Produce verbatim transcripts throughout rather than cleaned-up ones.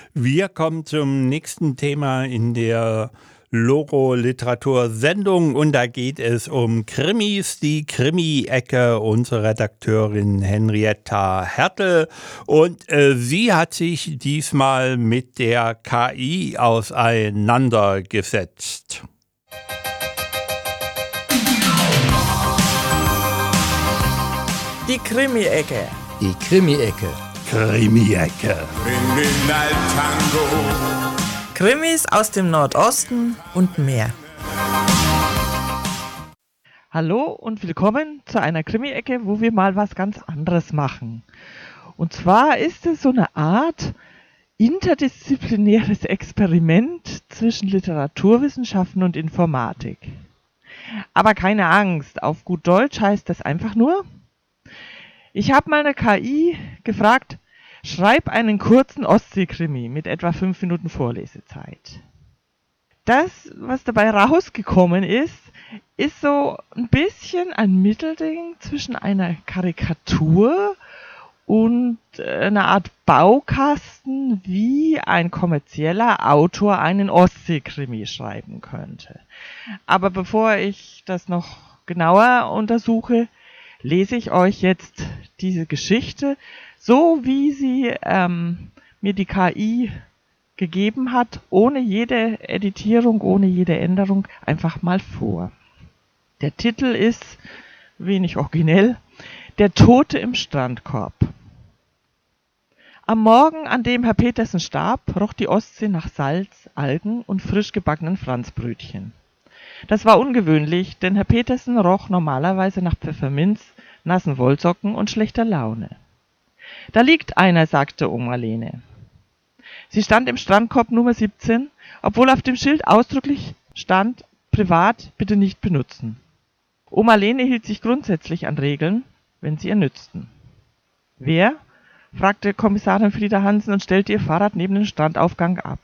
Wir kommen zum nächsten Thema in der Loro-Literatur-Sendung und da geht es um Krimis, die Krimi-Ecke, unsere Redakteurin Henrietta Hertel und äh, sie hat sich diesmal mit der K I auseinandergesetzt. Die Krimi-Ecke. Die Krimi-Ecke. Krimi-Ecke. Criminal Tango. Krimis aus dem Nordosten und mehr. Hallo und willkommen zu einer Krimi-Ecke, wo wir mal was ganz anderes machen. Und zwar ist es so eine Art interdisziplinäres Experiment zwischen Literaturwissenschaften und Informatik. Aber keine Angst, auf gut Deutsch heißt das einfach nur: Ich habe mal eine K I gefragt, schreib einen kurzen Ostsee-Krimi mit etwa fünf Minuten Vorlesezeit. Das, was dabei rausgekommen ist, ist so ein bisschen ein Mittelding zwischen einer Karikatur und einer Art Baukasten, wie ein kommerzieller Autor einen Ostsee-Krimi schreiben könnte. Aber bevor ich das noch genauer untersuche, lese ich euch jetzt diese Geschichte, so wie sie ähm, mir die K I gegeben hat, ohne jede Editierung, ohne jede Änderung, einfach mal vor. Der Titel ist, wenig originell, Der Tote im Strandkorb. Am Morgen, an dem Herr Petersen starb, roch die Ostsee nach Salz, Algen und frisch gebackenen Franzbrötchen. Das war ungewöhnlich, denn Herr Petersen roch normalerweise nach Pfefferminz, nassen Wollsocken und schlechter Laune. Da liegt einer, sagte Oma Lene. Sie stand im Strandkorb Nummer siebzehn, obwohl auf dem Schild ausdrücklich stand, privat bitte nicht benutzen. Oma Lene hielt sich grundsätzlich an Regeln, wenn sie ihr nützten. Wer? Fragte Kommissarin Frieda Hansen und stellte ihr Fahrrad neben den Strandaufgang ab.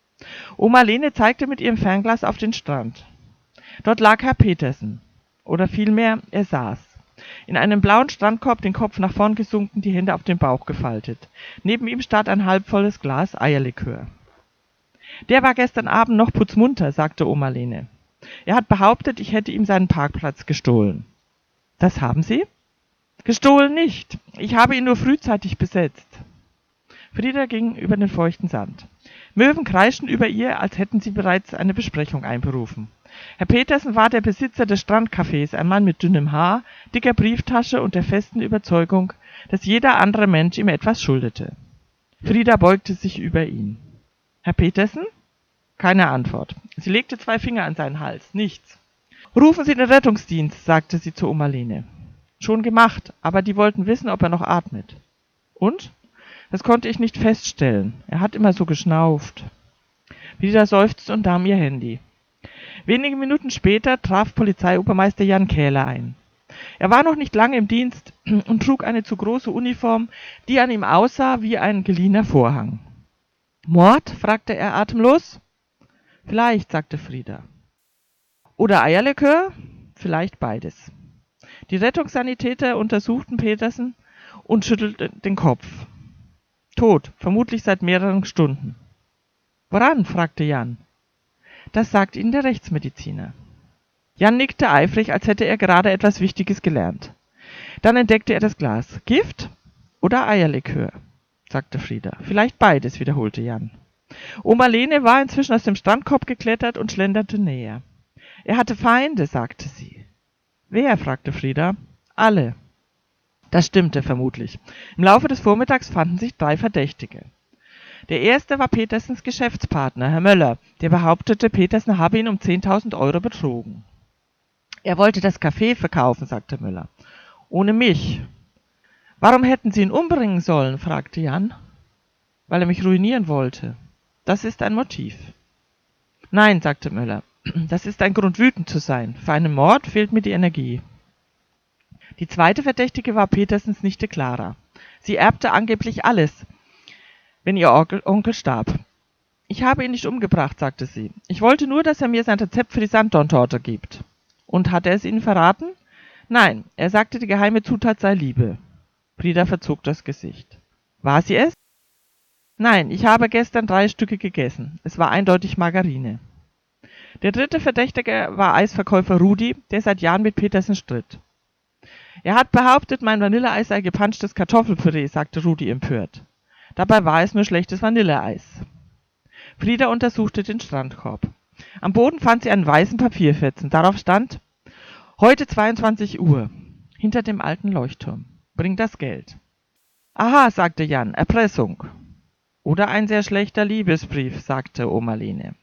Oma Lene zeigte mit ihrem Fernglas auf den Strand. Dort lag Herr Petersen. Oder vielmehr, er saß. In einem blauen Strandkorb, den Kopf nach vorn gesunken, die Hände auf den Bauch gefaltet. Neben ihm stand ein halbvolles Glas Eierlikör. Der war gestern Abend noch putzmunter, sagte Oma Lene. Er hat behauptet, ich hätte ihm seinen Parkplatz gestohlen. Das haben Sie? Gestohlen nicht. Ich habe ihn nur frühzeitig besetzt. Frieda ging über den feuchten Sand. Möwen kreischten über ihr, als hätten sie bereits eine Besprechung einberufen. Herr Petersen war der Besitzer des Strandcafés, ein Mann mit dünnem Haar, dicker Brieftasche und der festen Überzeugung, dass jeder andere Mensch ihm etwas schuldete. Frieda beugte sich über ihn. Herr Petersen? Keine Antwort. Sie legte zwei Finger an seinen Hals. Nichts. Rufen Sie den Rettungsdienst, sagte sie zu Oma Lene. Schon gemacht, aber die wollten wissen, ob er noch atmet. Und? Das konnte ich nicht feststellen. Er hat immer so geschnauft. Frieda seufzte und nahm ihr Handy. Wenige Minuten später traf Polizeiobermeister Jan Kähler ein. Er war noch nicht lange im Dienst und trug eine zu große Uniform, die an ihm aussah wie ein geliehener Vorhang. »Mord?« fragte er atemlos. »Vielleicht«, sagte Frieda. »Oder Eierlikör?« »Vielleicht beides.« Die Rettungssanitäter untersuchten Petersen und schüttelten den Kopf. Tot, vermutlich seit mehreren Stunden. »Woran?« fragte Jan. Das sagt Ihnen der Rechtsmediziner. Jan nickte eifrig, als hätte er gerade etwas Wichtiges gelernt. Dann entdeckte er das Glas. »Gift oder Eierlikör?« sagte Frieda. »Vielleicht beides«, wiederholte Jan. Oma Lene war inzwischen aus dem Strandkorb geklettert und schlenderte näher. »Er hatte Feinde«, sagte sie. »Wer?« fragte Frieda. »Alle.« Das stimmte vermutlich. Im Laufe des Vormittags fanden sich drei Verdächtige. Der erste war Petersens Geschäftspartner, Herr Möller, der behauptete, Petersen habe ihn um zehntausend Euro betrogen. Er wollte das Café verkaufen, sagte Möller. Ohne mich. Warum hätten Sie ihn umbringen sollen, fragte Jan. Weil er mich ruinieren wollte. Das ist ein Motiv. Nein, sagte Möller, das ist ein Grund, wütend zu sein. Für einen Mord fehlt mir die Energie. Die zweite Verdächtige war Petersens Nichte Clara. Sie erbte angeblich alles, wenn ihr Onkel starb. Ich habe ihn nicht umgebracht, sagte sie. Ich wollte nur, dass er mir sein Rezept für die Sanddorntorte gibt. Und hat er es Ihnen verraten? Nein, er sagte, die geheime Zutat sei Liebe. Frieda verzog das Gesicht. War sie es? Nein, ich habe gestern drei Stücke gegessen. Es war eindeutig Margarine. Der dritte Verdächtige war Eisverkäufer Rudi, der seit Jahren mit Petersen stritt. Er hat behauptet, mein Vanilleeis sei gepanschtes Kartoffelpüree, sagte Rudi empört. Dabei war es nur schlechtes Vanilleeis. Frieda untersuchte den Strandkorb. Am Boden fand sie einen weißen Papierfetzen. Darauf stand: Heute zweiundzwanzig Uhr, hinter dem alten Leuchtturm. Bring das Geld. Aha, sagte Jan, Erpressung. Oder ein sehr schlechter Liebesbrief, sagte Oma Lene.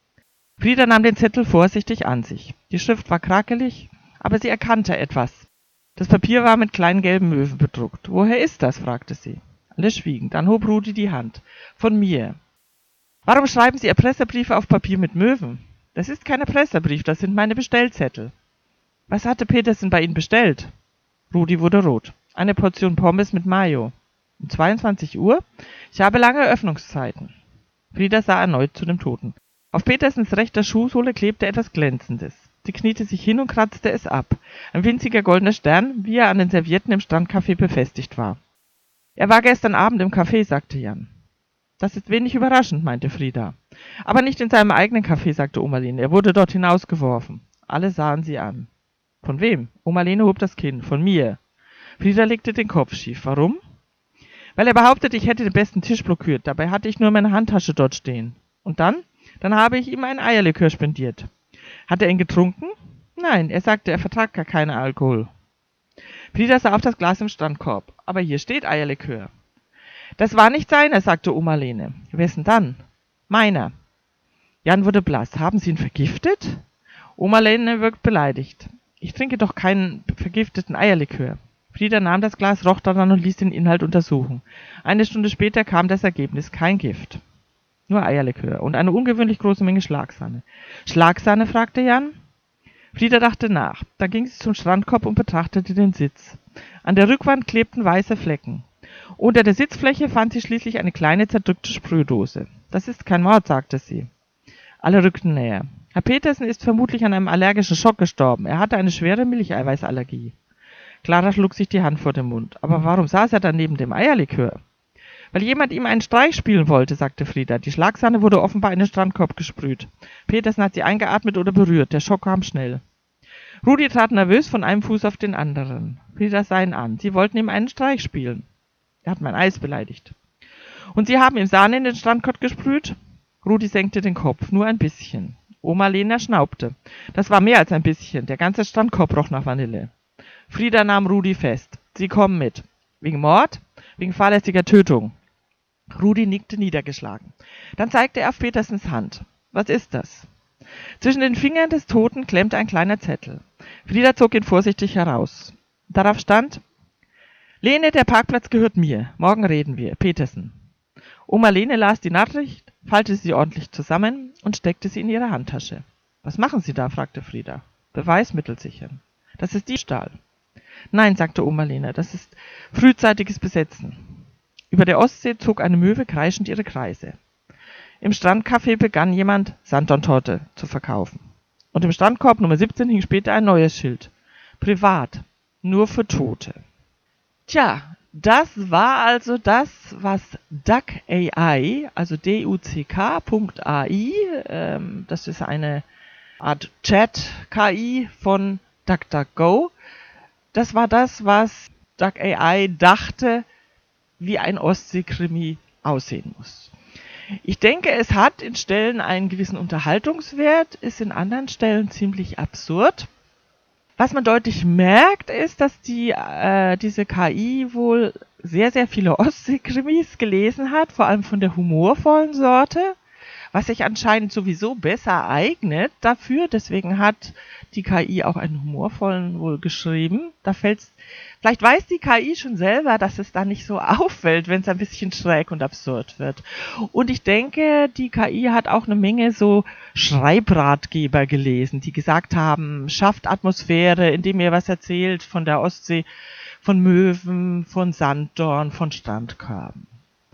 Frieda nahm den Zettel vorsichtig an sich. Die Schrift war krakelig, aber sie erkannte etwas. Das Papier war mit kleinen gelben Möwen bedruckt. Woher ist das? Fragte sie. Alle schwiegen. Dann hob Rudi die Hand. Von mir. Warum schreiben Sie Erpresserbriefe auf Papier mit Möwen? Das ist kein Erpresserbrief, das sind meine Bestellzettel. Was hatte Petersen bei Ihnen bestellt? Rudi wurde rot. Eine Portion Pommes mit Mayo. Um zweiundzwanzig Uhr? Ich habe lange Öffnungszeiten. Frieda sah erneut zu dem Toten. Auf Petersens rechter Schuhsohle klebte etwas Glänzendes. Sie kniete sich hin und kratzte es ab. Ein winziger goldener Stern, wie er an den Servietten im Strandcafé befestigt war. Er war gestern Abend im Café, sagte Jan. Das ist wenig überraschend, meinte Frieda. Aber nicht in seinem eigenen Café, sagte Oma Lene. Er wurde dort hinausgeworfen. Alle sahen sie an. Von wem? Oma Lene hob das Kinn. Von mir. Frieda legte den Kopf schief. Warum? Weil er behauptet, ich hätte den besten Tisch blockiert. Dabei hatte ich nur meine Handtasche dort stehen. Und dann? Dann habe ich ihm ein Eierlikör spendiert. Hat er ihn getrunken? Nein, er sagte, er vertragt gar keinen Alkohol. Frieda sah auf das Glas im Strandkorb. Aber hier steht Eierlikör. Das war nicht seiner, sagte Oma Lene. Wessen dann? Meiner. Jan wurde blass. Haben Sie ihn vergiftet? Oma Lene wirkt beleidigt. Ich trinke doch keinen vergifteten Eierlikör. Frieda nahm das Glas, roch daran und ließ den Inhalt untersuchen. Eine Stunde später kam das Ergebnis. Kein Gift. Nur Eierlikör und eine ungewöhnlich große Menge Schlagsahne. Schlagsahne? Fragte Jan. Frieda dachte nach. Dann ging sie zum Strandkorb und betrachtete den Sitz. An der Rückwand klebten weiße Flecken. Unter der Sitzfläche fand sie schließlich eine kleine zerdrückte Sprühdose. Das ist kein Mord, sagte sie. Alle rückten näher. Herr Petersen ist vermutlich an einem allergischen Schock gestorben. Er hatte eine schwere Milcheiweißallergie. Clara schlug sich die Hand vor den Mund. Aber warum saß er dann neben dem Eierlikör? Weil jemand ihm einen Streich spielen wollte, sagte Frieda. Die Schlagsahne wurde offenbar in den Strandkorb gesprüht. Petersen hat sie eingeatmet oder berührt. Der Schock kam schnell. Rudi trat nervös von einem Fuß auf den anderen. Frieda sah ihn an. Sie wollten ihm einen Streich spielen. Er hat mein Eis beleidigt. Und Sie haben ihm Sahne in den Strandkorb gesprüht? Rudi senkte den Kopf. Nur ein bisschen. Oma Lena schnaubte. Das war mehr als ein bisschen. Der ganze Strandkorb roch nach Vanille. Frieda nahm Rudi fest. Sie kommen mit. Wegen Mord? Wegen fahrlässiger Tötung. Rudi nickte niedergeschlagen. Dann zeigte er auf Petersens Hand. Was ist das? Zwischen den Fingern des Toten klemmte ein kleiner Zettel. Frieda zog ihn vorsichtig heraus. Darauf stand: Lene, der Parkplatz gehört mir. Morgen reden wir. Petersen. Oma Lene las die Nachricht, faltete sie ordentlich zusammen und steckte sie in ihre Handtasche. Was machen Sie da? fragte Frieda. Beweismittel sichern. Das ist Diebstahl. Nein, sagte Oma Lene, das ist frühzeitiges Besetzen. Über der Ostsee zog eine Möwe kreischend ihre Kreise. Im Strandcafé begann jemand Sanddorntorte zu verkaufen. Und im Strandkorb Nummer siebzehn hing später ein neues Schild. Privat, nur für Tote. Tja, das war also das, was Duck A I, also D U C K Punkt A I, ähm, das ist eine Art Chat-K I von DuckDuckGo, das war das, was Duck A I dachte, wie ein Ostsee-Krimi aussehen muss. Ich denke, es hat in Stellen einen gewissen Unterhaltungswert, ist in anderen Stellen ziemlich absurd. Was man deutlich merkt, ist, dass die, äh, diese K I wohl sehr, sehr viele Ostsee-Krimis gelesen hat, vor allem von der humorvollen Sorte, was sich anscheinend sowieso besser eignet dafür. Deswegen hat die K I auch einen humorvollen wohl geschrieben. Da fällt's, vielleicht weiß die K I schon selber, dass es da nicht so auffällt, wenn es ein bisschen schräg und absurd wird. Und ich denke, die K I hat auch eine Menge so Schreibratgeber gelesen, die gesagt haben, schafft Atmosphäre, indem ihr was erzählt von der Ostsee, von Möwen, von Sanddorn, von Strandkörben.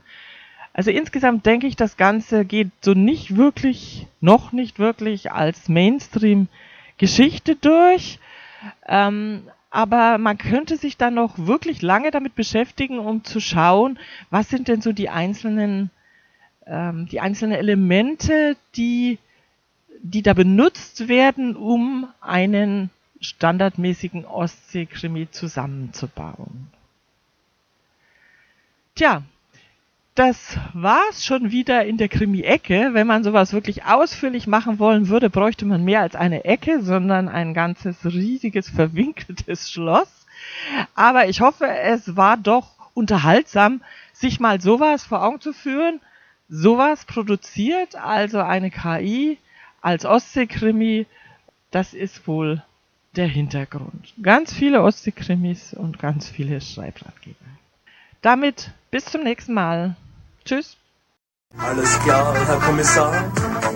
Also insgesamt denke ich, das Ganze geht so nicht wirklich, noch nicht wirklich als Mainstream-Geschichte durch. Ähm, aber man könnte sich dann noch wirklich lange damit beschäftigen, um zu schauen, was sind denn so die einzelnen ähm, die einzelnen Elemente, die, die da benutzt werden, um einen standardmäßigen Ostsee-Krimi zusammenzubauen. Tja, das war's schon wieder in der Krimi-Ecke. Wenn man sowas wirklich ausführlich machen wollen würde, bräuchte man mehr als eine Ecke, sondern ein ganzes, riesiges, verwinkeltes Schloss. Aber ich hoffe, es war doch unterhaltsam, sich mal sowas vor Augen zu führen. Sowas produziert, also eine K I als Ostsee-Krimi, das ist wohl der Hintergrund. Ganz viele Ostsee-Krimis und ganz viele Schreibratgeber. Damit bis zum nächsten Mal. Tschüss. Alles klar, Herr Kommissar.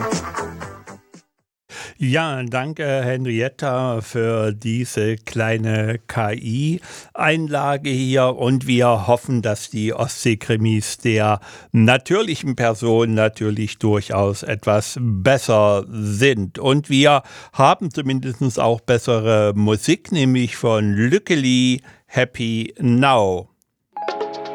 Ja, danke Henrietta für diese kleine K I-Einlage hier und wir hoffen, dass die Ostsee-Krimis der natürlichen Person natürlich durchaus etwas besser sind. Und wir haben zumindest auch bessere Musik, nämlich von Lückeli Happy Now.